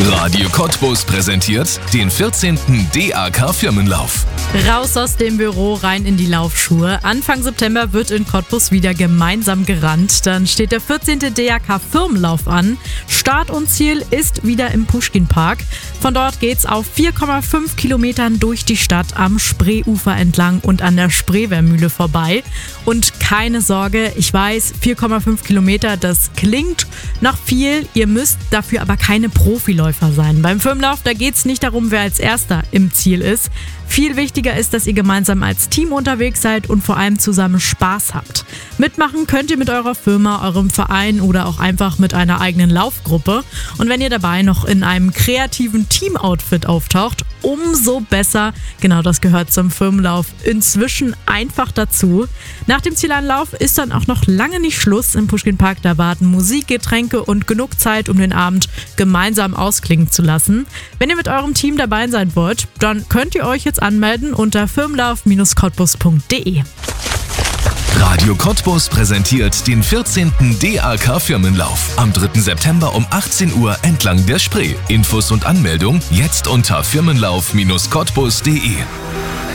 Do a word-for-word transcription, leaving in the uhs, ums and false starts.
Radio Cottbus präsentiert den vierzehnten D A K-Firmenlauf. Raus aus dem Büro, rein in die Laufschuhe. Anfang September wird in Cottbus wieder gemeinsam gerannt. Dann steht der vierzehnte D A K-Firmenlauf an. Start und Ziel ist wieder im Puschkinpark. Von dort geht's auf vier Komma fünf Kilometern durch die Stadt am Spreeufer entlang und an der Spreewehrmühle vorbei. Und keine Sorge, ich weiß, vier Komma fünf Kilometer, das klingt nach viel. Ihr müsst dafür aber keine Profiläufer sein. Beim Firmenlauf, da geht's nicht darum, wer als Erster im Ziel ist. Viel wichtiger ist, dass ihr gemeinsam als Team unterwegs seid und vor allem zusammen Spaß habt. Mitmachen könnt ihr mit eurer Firma, eurem Verein oder auch einfach mit einer eigenen Laufgruppe. Und wenn ihr dabei noch in einem kreativen Teamoutfit auftaucht, umso besser. Genau, das gehört zum Firmenlauf inzwischen einfach dazu. Nach dem Zielanlauf ist dann auch noch lange nicht Schluss im Puschkinpark. Da warten Musik, Getränke und genug Zeit, um den Abend gemeinsam ausklingen zu lassen. Wenn ihr mit eurem Team dabei sein wollt, dann könnt ihr euch jetzt anmelden unter firmenlauf Bindestrich cottbus Punkt de. Radio Cottbus präsentiert den vierzehnten D A K-Firmenlauf am dritten September um achtzehn Uhr entlang der Spree. Infos und Anmeldung jetzt unter firmenlauf Bindestrich cottbus Punkt de.